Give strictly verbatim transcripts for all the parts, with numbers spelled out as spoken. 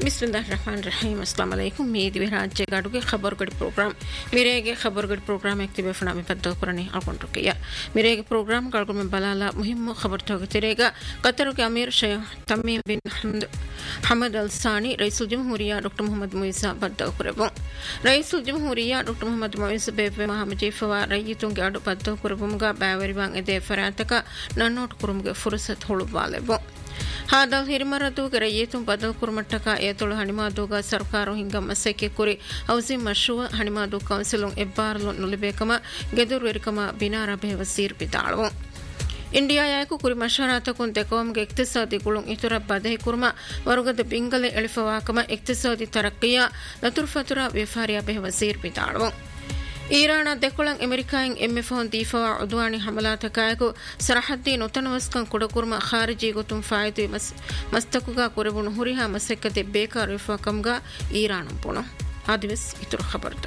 बिस्मिल्लाहिर्रहमानिर्रहीम अस्सलाम वालेकुम मेदी राज्य गाडुगे खबर गಡಿ ಪ್ರೋಗ್ರಾಂ ಮಿರೆಗೆ ಖಬರ್ ಗಡಿ ಪ್ರೋಗ್ರಾಂ ಆಕ್ಟಿವ್ ಫನಾಮಿ ಪದ್ದ ಕುರನಿ ಅಳ್ಕೊಂಡ್ರಕೆಯ ಮಿರೆಗೆ ಪ್ರೋಗ್ರಾಂ ಗಳಗುಮೆ ಬಲಾಲ ಮುಹಿಮ್ಮ ಖಬರ್ ತಗತಿರೆಗ ಕತರುಗೆ Amir Sheikh Tamim bin ಹಮ್ದ್ Hamad ಅಲ್ ಸಾನಿ ರೈಸುಲ್ ಜಮ್ಹೂರಿಯಾ ಡಾಕ್ಟರ್ ಮೊಹಮ್ಮದ್ ಮುಯಿಸಾ ಪದ್ದ ಕುರಬು ರೈಸುಲ್ ಜಮ್ಹೂರಿಯಾ ಡಾಕ್ಟರ್ ಮೊಹಮ್ಮದ್ ಮುಯಿಸಾ ಬೇವೆ ಮಹಮಜೀಫವಾ ರೈಯಿತುಂಗೆ ಅಡು ಪದ್ದ ಕುರಬುಮುಗ ಬಾವರಿವಾಂ ಎದೆ ಫರಾತಕ ನನ್ನೋಟ್ ಕುರುಮುಗೆ ಫುರ್ಸತ್ ಹುಳುವಾಲೆಬು ಹಾದಲ್ ಹಿರಿಮರದುಗೆ ರೈಯೇತು ಬದಲ್ ಕುರ್ಮಟ್ಟಕ ಏತೊಳು ಹಣಿಮಾದುಗ ಸರ್ಕಾರು ಹಿಂಗ ಮಸೆಕೆ ಕುರಿ ಹೌಸಿ ಮಶ್ರುವ ಹಣಿಮಾದು ಕೌನ್ಸಿಲ್ ಎಬ್ಬಾರ್ಲು ನುಲಿಬೇಕಮ ಗೆದುರು ಎರಿಕಮ ಬಿನಾರ ಬೇವಸೀರ್ ಬಿದಾಳು ಇಂಡಿಯಾ ಯಾಕು ಕುರಿ ಮಶಾರಾತಕುಂ ತೆಕವಮ್ಗೆ ಇಕ್ತಿಸಾದಿ ಗುಳುಂ ಇತರ ಬದಹಿ ಕುರ್ಮ ವರುಗದ ಬಿಂಗಲೆ ಎಳಿಫವಾಕಮ ಇಕ್ತಿಸಾದಿ ತರಕ್ಕಿಯ ನತುರ್ಫತುರ ವ್ಯಾಪಾರಿಯ ಬೇವಸೀರ್ ಬಿದಾಳು ಈರಾಣ ದೆಕೊಳಂ ಅಮೆರಿಕಾಯಿಂ ಎಮ್ಮೆಫೋನ್ ದೀಫವಾ ಉದ್ವಾಣಿ ಹಮಲಾತಕಾಯಕು ಸರಹದ್ದಿ ನೊತನವಸ್ಕಂ ಕುಡಕುರ್ಮ ಖಾರಿಜಿ ಗೊತುಂ ಫಾಯಿತು ಮಸ್ತಕುಗ ಕುರೆಬುಣು ಹುರಿಹಾ ಮಸೆಕ್ಕದೆ ಬೇಕಾರು ಇಫಕಂಗ ಈರಾಣಂ ಪುಣ ಆದಿವಸ್ ಇತುರು ಖಬರ್ದ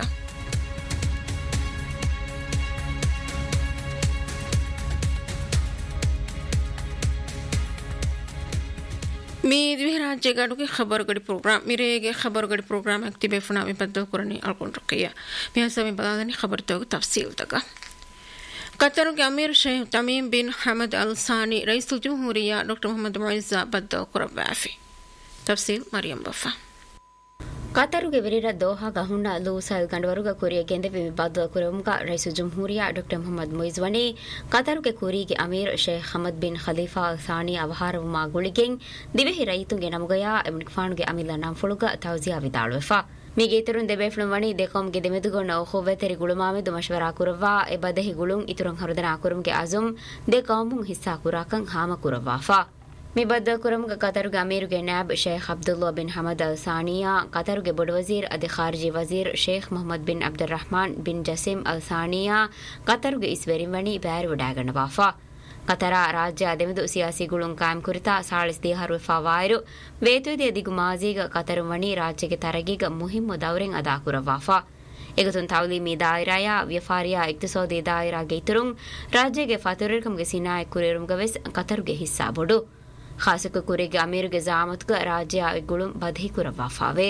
मी द्विह राज्य गाडुगे खबर गड़ी प्रोग्राम मिरेगे खबर गड़ी प्रोग्राम एक्टिव फना में पद्दो कुरनी अल्कोन रखिया मैं सब बलादनी खबर तो तफसील तक कतर के अमीर शेख तमीम बिन हमद अल सानी रईसुल जमहूरिया डॉक्टर मोहम्मद मुइज़ा पद्दो कुरबाफी तफसील मरियम बफा ಕತರುಗೆ ವಿರಿರ ದೋಹಾ ಗಹುಂಡ ಲೂಸಲ್ ಗಂಡವರುಗ ಕುರಿಯ ಗೆಂದೆವಿ ಬದ್ದ ಕುರಮುಗ ರೈಸು ಜಮ್ಹೂರಿಯಾ ಡಾಕ್ಟರ್ ಮೊಹಮ್ಮದ್ ಮುಯಿಜ್ ವನಿ ಕತರುಗೆ ಕುರಿಗೆ Amir Sheikh Hamad bin Khalifa Sani ಅವಹಾರವು ಮಾಗುಳಿಗೆಂ ದಿವೆಹಿ ರೈತುಗೆ ನಮಗಯ ಎಮ್ನಿಕ್ಫಾನುಗೆ ಅಮಿಲ ನಂಫುಳುಗ ತೌಜಿಯಾ ವಿದಾಳುವೆಫಾ ಮೀಗೆ ಇತರುನ್ ದೆಬೇಫ್ಲಂ Wani ದೆಕೊಮ್ಗೆ ದೆಮೆದುಗೊನ್ನ ಖೋವೆತೆರಿ ಗುಳುಮಾಮೆದು ಮಶ್ವರಾ ಕುರವಾ A ಬದಹಿ ಗುಳುಂ ಇತರುನ್ ಹರುದನ ಕುರುಮ್ಗೆ ಅಜುಂ ದೆಕೊಮುಂ ಹಿಸ್ಸಾ ಕುರಾಕಂ ಹಾಮ ಕುರವಾಫಾ मिबद्द कुरमग कतरुगे अमीरुगे नैब शेख अब्दुल्ला बिन हमद अल सानिया कतरुगे बुड वजीर अदि खारजी वजीर शेख मोहम्मद बिन अब्दुर्रहमान बिन जसीम अल सानिया कतरुगे इस्वेरिवणी बैर वडागण वाफा ಕತರ ರಾಜ್ಯ ಅದೆಮೆದು ಸಿಯಾಸಿ ಗುಳುಂ ಕಾಯಂ ಕುರಿತ ಸಾಳಿಸ್ ದಿಹಾರು ಫವಾಯಿರು ವೇತುದೆ ದಿಗು ಮಾಜಿಗ ಕತರ ವಣಿ ರಾಜ್ಯಗೆ ತರಗಿಗ ಮುಹಿಮ್ಮು ದೌರೆಂ ಅದಾ ಕುರವಾಫಾ ಎಗತುನ್ ತೌಲೀಮಿ ದಾಯಿರಾಯ ವ್ಯಫಾರಿಯಾ ಇಕ್ತಿಸಾದಿ ದಾಯಿರಾಗೆ ಇತರುಂ ರಾಜ್ಯಗೆ ಫತುರಿಕಂಗೆ ಸಿನಾಯ ಕುರಿರುಂಗ ವೆಸ್ ಕತರುಗೆ ಹಿಸ್ಸಾ ಬೊಡು खासक कुरेगे अमीरुगे जामतुग राज्य गुಳುಂ ಬಧಿ ಕುರವಾಫಾವೆ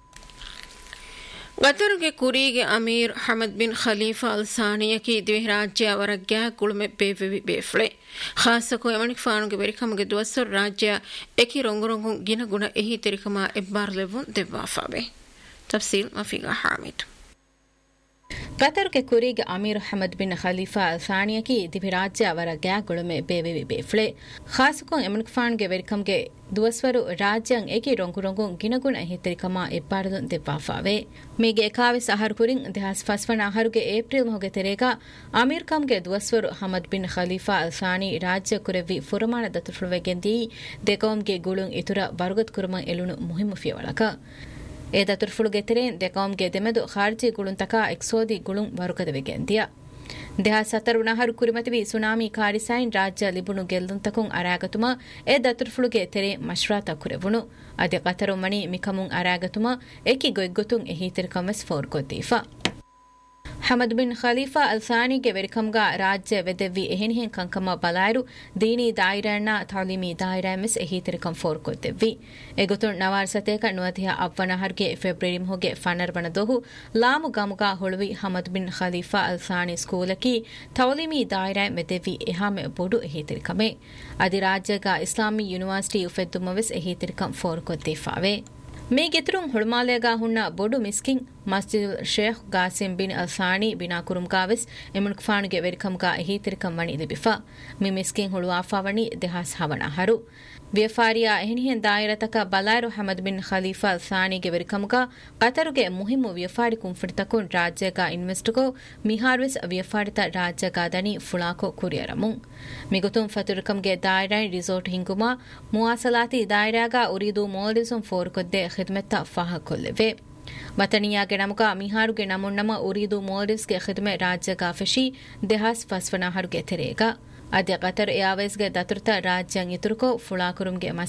ಗತರುಗೆ ಕುರಿಗೆ ಅಮೀರ್ ಹಮದ್ ಬಿನ್ ಖಲೀಫಾ ಅಲ್ ಸಾನಿಯಕಿ ದ್ವಿಹ ರಾಜ್ಯ ಅವರಗ್ಯ ಗುಳುಮೆ ಬೇವೆವಿ ಬೇಫ್ಳೆ ಖಾಸಕ ಯಮನಿಕ್ ಫಾನುಗೆ ಬೆರಿಕಮಗೆ ದುವಸರ್ ರಾಜ್ಯ ಎಕಿ ರಂಗುರಂಗು ಗಿನ ಗುಣ ಎಹಿ ತೆರಿಕಮ ಎಬ್ಬಾರ್ ಲೆವುನ್ ದೆವಾಫಾವೆ ತಫ್ಸೀಲ್ ಮಫಿಗಾ ಹಾಮಿದ್ कतर के कुरीग अमीर हमद बिन खलीफा सानिया की दिभिराज्य अवर ग्या गुळमे बेवे बेफ्ले खासको एमनकफान गे वेलकम गे दुवस्वरु राज्यं एकी रोंगु रोंगु गिनगुण हितरिकमा एप्पारदुन देवाफावे मेगे एकावे सहर कुरिन दहस फसफना हरुगे एप्रिल होगे तेरेगा अमीर कम गे दुवस्वरु हमद बिन खलीफा सानी राज्य कुरेवी फुरमान दतुफुवे गेंदी देकोम गे गुळुन इतुरा बरगत कुरम एलुनु मुहिम फियवलका ए दतुर्फुಳುಗೆ ತೆರೆನ್ ದೆಕಾಂಗೆ ದೆಮೆದು ಖಾರ್ಜಿ ಗುಳುಂ ತಕಾ ಎಕ್ಸೋದಿ ಗುಳುಂ ವರುಕದವೆಗೆಂದಿಯ ದೇಹ ಸತರುಣಹರು ಕುರಿಮತಿವಿ ಸುನಾಮಿ ಕಾರಿಸೈನ್ ರಾಜ್ಯ ಲಿಬುಣು ಗೆಲ್ಲುಂ ತಕುಂ ಅರಾಗತುಮ ಎ ದತುರ್ಫುಳುಗೆ ತೆರೆ ಮಶ್ರಾತ ಕುರೆವುಣು ಅದೆ ಕತರು ಮಣಿ ಮಿಕಮುಂ ಅರಾಗತುಮ ಏಕಿ ಗೊಯ್ಗುತುಂ ಎಹೀತಿರಕಮಸ್ ಫೋರ್ ಕೊದ್ದೀಫಾ ಹಮದ್ ಬಿನ್ ಖಲೀಫಾ ಅಲ್ ಸಾನಿಗೆ ವೆರಿಕಂಗ ರಾಜ್ಯ ವೆದೆವಿ ಎಹಿನಿಹೆನ್ ಕಂಕಮ ಬಲಾಯರು ದೀನಿ ದಾಯಿರಣ್ಣ ತಾಲೀಮಿ ದಾಯಿರಮಿಸ್ ಎಹೀತಿರಕಂ ಫೋರ್ ಕೊದ್ದೆವಿ ಎಗುತುನ್ ನವಾರ್ ಸತೇಕ ನುವತಿಯ ಅವ್ವನಹರ್ಗೆ ಫೆಬ್ರವರಿ ಹೋಗೆ ಫನರ್ ಬಣದೋಹು ಲಾಮು ಗಮುಗ ಹೊಳುವಿ ಹಮದ್ ಬಿನ್ ಖಲೀಫಾ ಅಲ್ ಸಾನಿ ಸ್ಕೂಲಕಿ ತಾಲೀಮಿ ದಾಯಿರ ಮೆದೆವಿ ಎಹಾಮೆ ಬೊಡು ಎಹೀತಿರಕಮೆ ಅದಿ ರಾಜ್ಯಗ ಇಸ್ಲಾಮಿ ಯೂನಿವರ್ಸಿಟಿ ಉಫೆದ್ದುಮವಿಸ್ ಎಹೀತಿರಕಂ ಫೋರ್ ಕೊದ್ದೀಫಾವೆ මේ ගෙතුරුන් හොළුමාලයගා හුන්න බොඩු මිස්කින් මස්ජිදුල් ෂේඛ් ගාසිම් බින් අල්සානි බිනා කුරුම්කාවෙස් එමුණුක් ෆානුගේ වෙරිකම්ගා එහීතිරිකම් වනි ලිබිෆා මි මිස්කින් හොළුආෆා වනි දෙහස් හවන හරු ವ್ಯಾಪಾರಿಯಾ ಎಹನಿಹೆನ್ ದಾಯಿರತಕ ಬಲಾಯರು ಹಮದ್ ಬಿನ್ ಖಲೀಫಾ ಸಾನಿಗೆ ವೆರಿಕಮ್ಗಾ ಕತರುಗೆ ಮುಹಿಮ್ಮು ವ್ಯಾಪಾರಿ ಕುಂಫಿಡ್ತಕುನ್ ರಾಜ್ಯಗ ಇನ್ವೆಸ್ಟ್ಗೋ ಮಿಹಾರ್ವಿಸ್ ವ್ಯಾಪಾರಿತ ರಾಜ್ಯಗ ದನಿ ಫುಳಾಕೋ ಕುರಿಯರಮುಂ ಮಿಗುತುಂ ಫತುರಕಮ್ಗೆ ದಾಯಿರೈ ರಿಸೋರ್ಟ್ ಹಿಂಗುಮಾ ಮುವಾಸಲಾತಿ ದಾಯಿರಾಗ ಉರಿದು ಮೋಲ್ಡಿಸುಂ ಫೋರ್ ಕೊದ್ದೆ ಖಿದ್ಮೆತ್ತ ಫಾಹ ಕೊಲ್ಲೆವೆ ವತನಿಯಾಗೆ ನಮಗ ಮಿಹಾರುಗೆ ನಮುನ್ನಮ ಉರಿದು ಮೋಲ್ಡಿಸ್ಗೆ ಖಿದ್ಮೆ ರಾಜ್ಯಗ ಫೆಶಿ ದೆಹಾಸ್ ಫಸ್ವನ ಹರುಗೆ ತೆರೆಗ ಅದ್ಯ ಕತರ್ ಏರ್ವೇಸ್ಗೆ ದತುರ್ತ ರಾಜ್ಯಂ ಇತುರುಕೋ ಫುಳಾಕುರುಮ್ಗೆ